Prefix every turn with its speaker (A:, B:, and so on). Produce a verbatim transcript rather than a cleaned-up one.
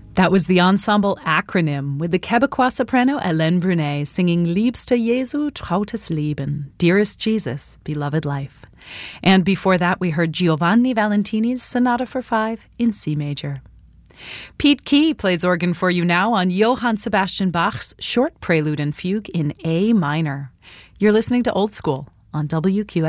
A: That was the ensemble Acronym with the Quebecois soprano Hélène Brunet singing Liebster Jesu, trautes Leben, Dearest Jesus, Beloved Life. And before that, we heard Giovanni Valentini's Sonata for Five in C major. Pete Key plays organ for you now on Johann Sebastian Bach's Short Prelude and Fugue in A minor. You're listening to Old School on W Q F M.